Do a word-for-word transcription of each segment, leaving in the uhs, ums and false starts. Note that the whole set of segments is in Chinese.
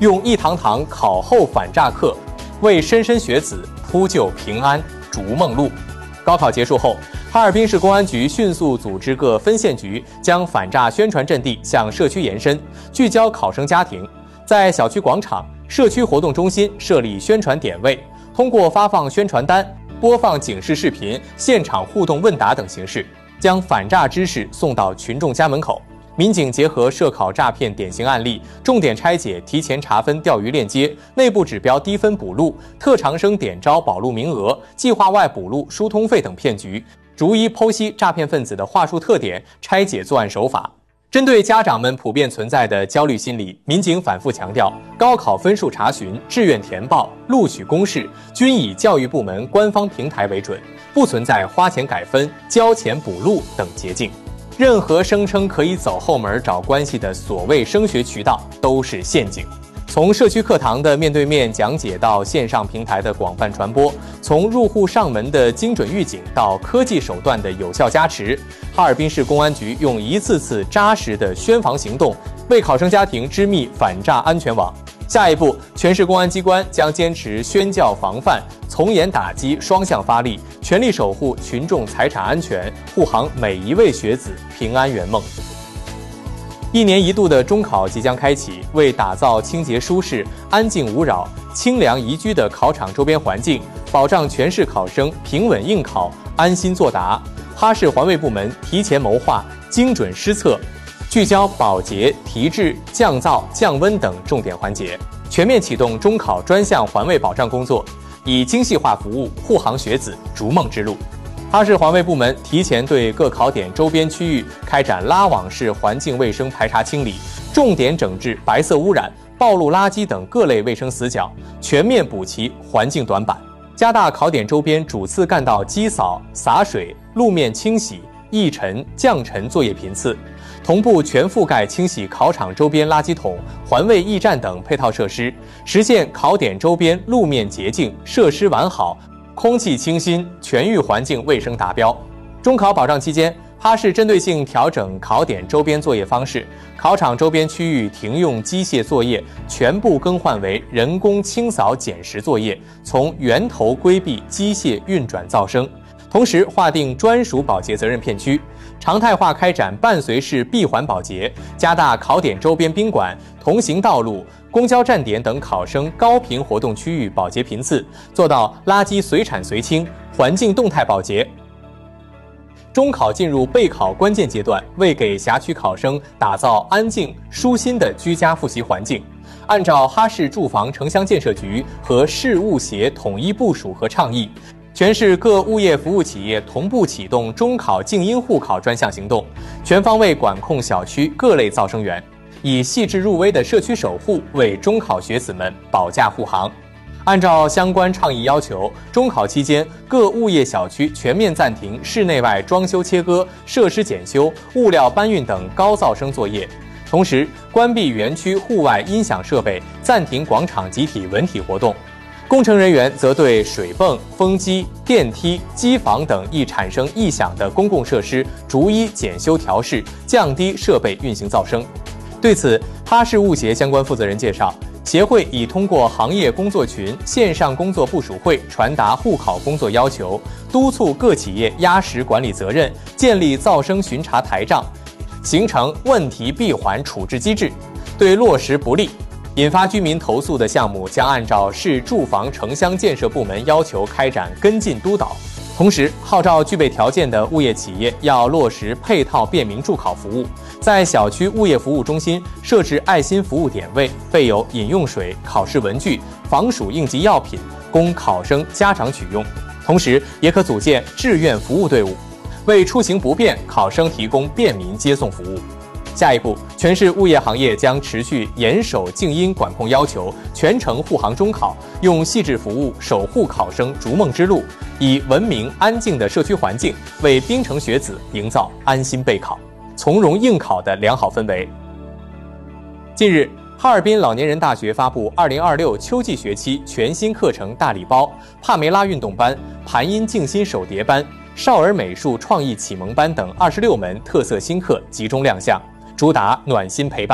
用一堂堂考后反诈课，为莘莘学子铺就平安逐梦路。高考结束后，哈尔滨市公安局迅速组织各分县局，将反诈宣传阵地向社区延伸，聚焦考生家庭，在小区广场、社区活动中心设立宣传点位，通过发放宣传单、播放警示视频、现场互动问答等形式，将反诈知识送到群众家门口。民警结合涉考诈骗典型案例，重点拆解提前查分钓鱼链接、内部指标低分补录、特长生点招保录名额、计划外补录疏通费等骗局，逐一剖析诈骗分子的话术特点，拆解作案手法。针对家长们普遍存在的焦虑心理，民警反复强调，高考分数查询、志愿填报、录取公示均以教育部门官方平台为准，不存在花钱改分、交钱补录等捷径。任何声称可以走后门找关系的所谓升学渠道都是陷阱。从社区课堂的面对面讲解到线上平台的广泛传播，从入户上门的精准预警到科技手段的有效加持，哈尔滨市公安局用一次次扎实的宣防行动，为考生家庭织密反诈安全网。下一步，全市公安机关将坚持宣教防范、从严打击双向发力，全力守护群众财产安全，护航每一位学子平安圆梦。一年一度的中考即将开启，为打造清洁舒适、安静无扰、清凉宜居的考场周边环境，保障全市考生平稳应考、安心作答，哈市环卫部门提前谋划、精准施策，聚焦保洁、提质、降噪、降温等重点环节，全面启动中考专项环卫保障工作，以精细化服务护航学子逐梦之路。哈市环卫部门提前对各考点周边区域开展拉网式环境卫生排查清理，重点整治白色污染、暴露垃圾等各类卫生死角，全面补齐环境短板，加大考点周边主次干道机扫、洒水、路面清洗、抑尘、降尘作业频次，同步全覆盖清洗考场周边垃圾桶、环卫驿站等配套设施，实现考点周边路面洁净、设施完好、空气清新、全域环境卫生达标。中考保障期间，哈市针对性调整考点周边作业方式，考场周边区域停用机械作业全部更换为人工清扫捡拾作业，从源头规避机械运转噪声。同时划定专属保洁责任片区，常态化开展伴随式闭环保洁，加大考点周边宾馆、同行道路、公交站点等考生高频活动区域保洁频次，做到垃圾随产随清、环境动态保洁。中考进入备考关键阶段，为给辖区考生打造安静舒心的居家复习环境，按照哈市住房城乡建设局和市物协统一部署和倡议，全市各物业服务企业同步启动中考静音护考专项行动，全方位管控小区各类噪声源，以细致入微的社区守护为中考学子们保驾护航。按照相关倡议要求，中考期间各物业小区全面暂停室内外装修切割、设施检修、物料搬运等高噪声作业，同时关闭园区户外音响设备，暂停广场集体文体活动。工程人员则对水泵、风机、电梯、机房等易产生异响的公共设施逐一检修调试，降低设备运行噪声。对此，哈市物协相关负责人介绍，协会已通过行业工作群、线上工作部署会传达护考工作要求，督促各企业压实管理责任，建立噪声巡查台账，形成问题闭环处置机制。对落实不力、引发居民投诉的项目，将按照市住房城乡建设部门要求开展跟进督导。同时，号召具备条件的物业企业要落实配套便民助考服务，在小区物业服务中心设置爱心服务点位，备有饮用水、考试文具、防暑应急药品，供考生家长取用。同时，也可组建志愿服务队伍，为出行不便考生提供便民接送服务。下一步，全市物业行业将持续严守静音管控要求，全程护航中考，用细致服务守护考生逐梦之路，以文明安静的社区环境为滨城学子营造安心备考、从容应考的良好氛围。近日，哈尔滨老年人大学发布二零二六秋季学期全新课程大礼包，帕梅拉运动班、盘音静心手碟班、少儿美术创意启蒙班等二十六门特色新课集中亮相，主打暖心陪伴。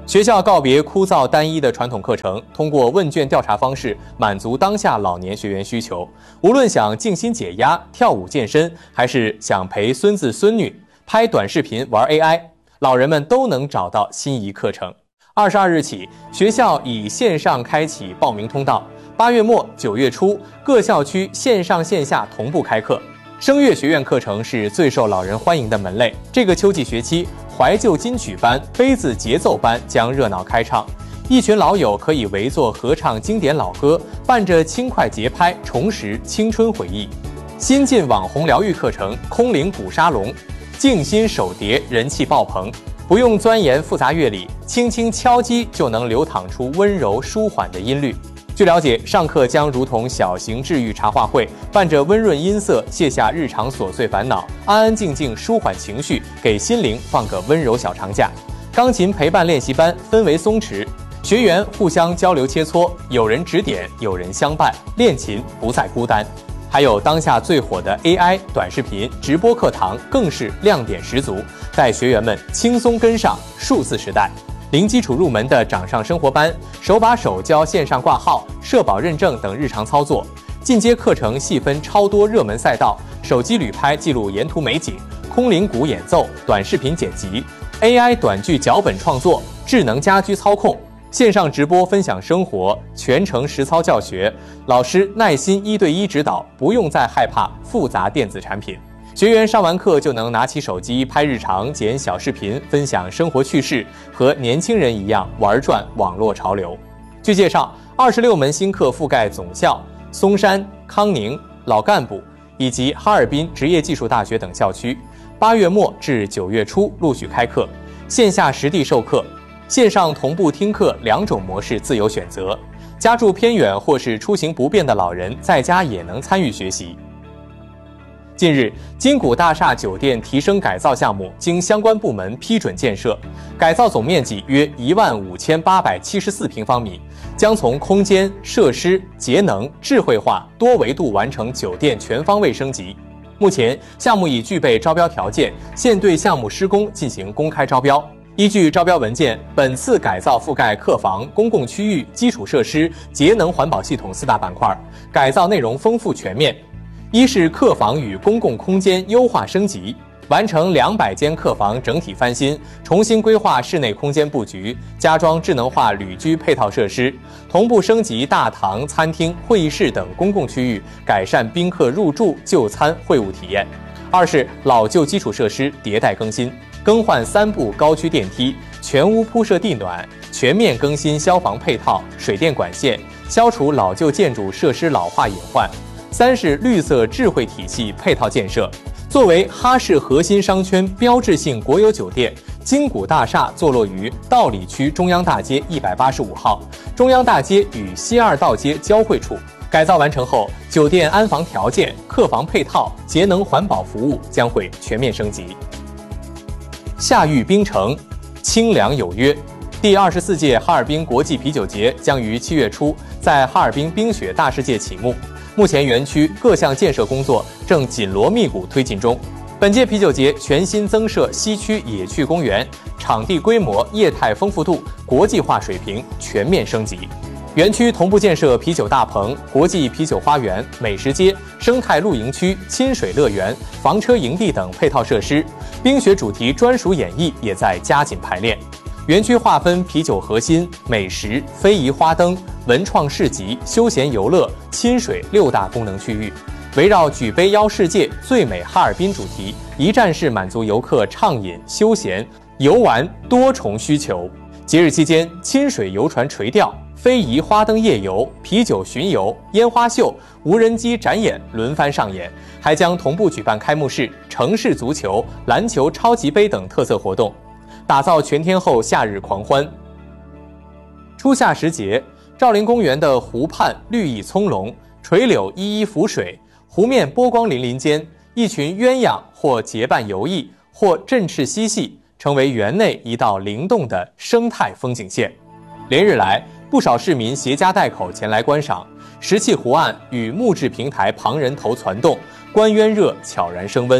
学校告别枯燥单一的传统课程，通过问卷调查方式满足当下老年学员需求。无论想静心解压、跳舞健身，还是想陪孙子孙女拍短视频玩 A I， 老人们都能找到心仪课程。二十二日起，学校以线上开启报名通道，八月末九月初，各校区线上线下同步开课。声乐学院课程是最受老人欢迎的门类，这个秋季学期，怀旧金曲班、杯子节奏班将热闹开唱，一群老友可以围坐合唱经典老歌，伴着轻快节拍重拾青春回忆。新晋网红疗愈课程空灵鼓沙龙，静心手碟人气爆棚，不用钻研复杂乐理，轻轻敲击就能流淌出温柔舒缓的音律。据了解，上课将如同小型治愈茶话会，伴着温润音色，卸下日常琐碎烦恼，安安静静舒缓情绪，给心灵放个温柔小长假。钢琴陪伴练习班氛围松弛，学员互相交流切磋，有人指点，有人相伴，练琴不再孤单。还有当下最火的 A I 短视频直播课堂更是亮点十足，带学员们轻松跟上数字时代。零基础入门的掌上生活班，手把手教线上挂号、社保认证等日常操作；进阶课程细分超多热门赛道，手机旅拍记录沿途美景，空灵鼓演奏、短视频剪辑、A I 短剧脚本创作、智能家居操控，线上直播分享生活，全程实操教学，老师耐心一对一指导，不用再害怕复杂电子产品。学员上完课就能拿起手机拍日常、剪小视频，分享生活趣事，和年轻人一样玩转网络潮流。据介绍，二十六门新课覆盖总校、松山、康宁、老干部以及哈尔滨职业技术大学等校区，八月末至九月初陆续开课，线下实地授课，线上同步听课两种模式自由选择。家住偏远或是出行不便的老人，在家也能参与学习。近日，金谷大厦酒店提升改造项目经相关部门批准建设，改造总面积约一万五千八百七十四平方米，将从空间、设施、节能、智慧化多维度完成酒店全方位升级。目前，项目已具备招标条件，现对项目施工进行公开招标。依据招标文件，本次改造覆盖客房、公共区域、基础设施、节能环保系统四大板块，改造内容丰富全面。一是客房与公共空间优化升级，完成两百间客房整体翻新，重新规划室内空间布局，加装智能化旅居配套设施，同步升级大堂、餐厅、会议室等公共区域，改善宾客入住、就餐、会晤体验。二是老旧基础设施迭代更新，更换三部高区电梯，全屋铺设地暖，全面更新消防配套、水电管线，消除老旧建筑设施老化隐患。三是绿色智慧体系配套建设。作为哈市核心商圈标志性国有酒店，金谷大厦坐落于道里区中央大街一百八十五号，中央大街与西二道街交汇处。改造完成后，酒店安防条件、客房配套、节能环保服务将会全面升级。夏域冰城，清凉有约。第二十四届哈尔滨国际啤酒节将于七月初在哈尔滨冰雪大世界启幕。目前园区各项建设工作正紧锣密鼓推进中。本届啤酒节全新增设西区野趣公园，场地规模、业态丰富度、国际化水平全面升级。园区同步建设啤酒大棚、国际啤酒花园、美食街、生态露营区、亲水乐园、房车营地等配套设施，冰雪主题专属演绎也在加紧排练。园区划分啤酒核心、美食、非遗花灯、文创市集、休闲游乐、亲水六大功能区域，围绕举杯邀世界、最美哈尔滨主题，一站式满足游客畅饮、休闲、游玩多重需求。节日期间，亲水游船垂钓、非遗花灯夜游、啤酒巡游、烟花秀、无人机展演轮番上演，还将同步举办开幕式、城市足球、篮球超级杯等特色活动，打造全天候夏日狂欢。初夏时节，兆麟公园的湖畔绿意葱茏，垂柳依依浮水，湖面波光粼粼间，一群鸳鸯或结伴游弋，或振翅嬉戏，成为园内一道灵动的生态风景线。连日来，不少市民携家带口前来观赏，石砌湖岸与木质平台旁人头攒动，观渊热悄然升温。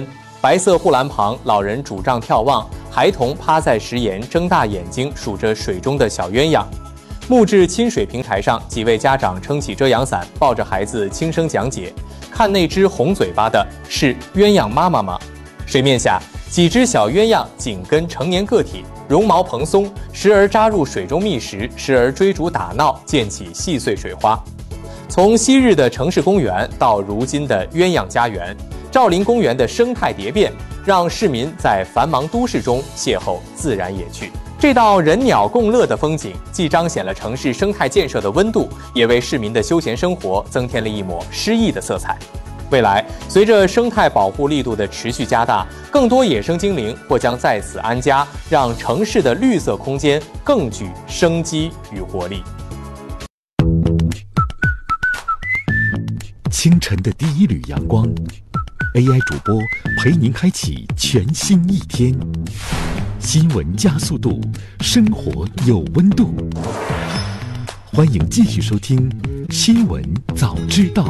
白色护栏旁，老人拄杖眺望，孩童趴在石沿，睁大眼睛数着水中的小鸳鸯。木质亲水平台上，几位家长撑起遮阳伞，抱着孩子轻声讲解。看那只红嘴巴的是鸳鸯妈妈吗？水面下，几只小鸳鸯紧跟成年个体，绒毛蓬松，时而扎入水中觅食，时而追逐打闹，溅起细碎水花。从昔日的城市公园到如今的鸳鸯家园，兆麟公园的生态蝶变，让市民在繁忙都市中邂逅自然野趣。这道人鸟共乐的风景，既彰显了城市生态建设的温度，也为市民的休闲生活增添了一抹诗意的色彩。未来，随着生态保护力度的持续加大，更多野生精灵或将在此安家，让城市的绿色空间更具生机与活力。 清晨的第一缕阳光 ，A I 主播陪您开启全新一天。新闻加速度，生活有温度。欢迎继续收听《新闻早知道》。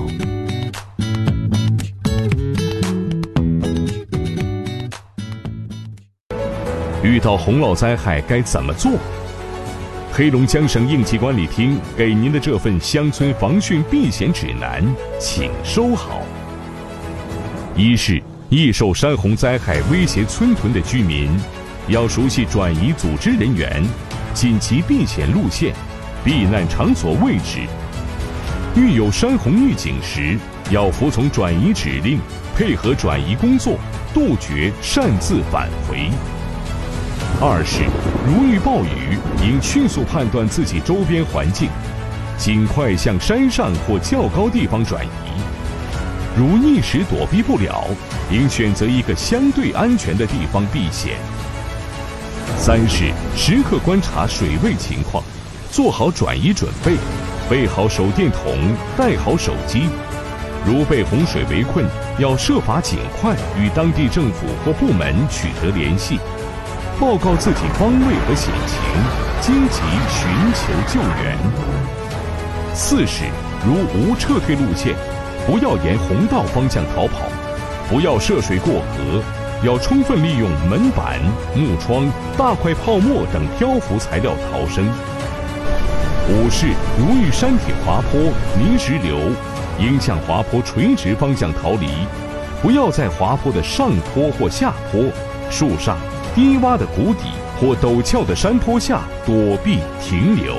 遇到洪涝灾害该怎么做？黑龙江省应急管理厅给您的这份乡村防汛避险指南，请收好。一是易受山洪灾害威胁村屯的居民，要熟悉转移组织人员、紧急避险路线、避难场所位置。遇有山洪预警时，要服从转移指令，配合转移工作，杜绝擅自返回。二是如遇暴雨，应迅速判断自己周边环境，尽快向山上或较高地方转移。如一时躲避不了，应选择一个相对安全的地方避险。三是时刻观察水位情况，做好转移准备，备好手电筒，带好手机。如被洪水围困，要设法尽快与当地政府或部门取得联系，报告自己方位和险情，积极寻求救援。四是如无撤退路线，不要沿洪道方向逃跑，不要涉水过河，要充分利用门板、木窗、大块泡沫等漂浮材料逃生。五是如遇山体滑坡、泥石流，应向滑坡垂直方向逃离，不要在滑坡的上坡或下坡、树上、低洼的谷底或陡峭的山坡下躲避停留。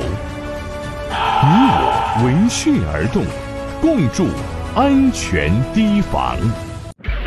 你我闻讯而动，共筑安全堤防。